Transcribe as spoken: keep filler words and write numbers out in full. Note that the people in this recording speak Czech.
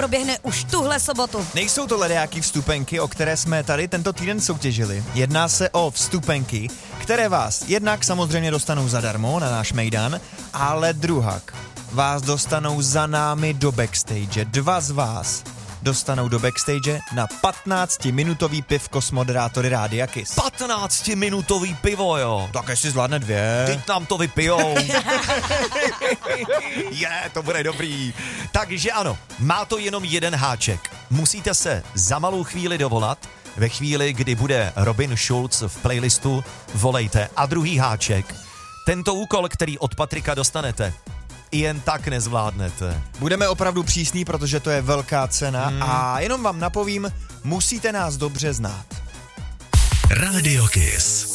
proběhne už tuhle sobotu. Nejsou to ledajáky vstupenky, o které jsme tady tento týden soutěžili. Jedná se o vstupenky, které vás jednak samozřejmě dostanou zadarmo na náš mejdan, ale druhak vás dostanou za námi do backstage. Dva z vás dostanou do backstage na patnáctiminutový pivko s moderátory Rádia Kiss. patnáctiminutový pivo, jo. Tak jestli zvládne dvě. Teď nám to vypijou. Je, to bude dobrý. Takže ano, má to jenom jeden háček. Musíte se za malou chvíli dovolat. Ve chvíli, kdy bude Robin Schulz v playlistu, volejte. A druhý háček. Tento úkol, který od Patrika dostanete, jen tak nezvládnete. Budeme opravdu přísní, protože to je velká cena hmm. a jenom vám napovím, musíte nás dobře znát. Radio Kiss.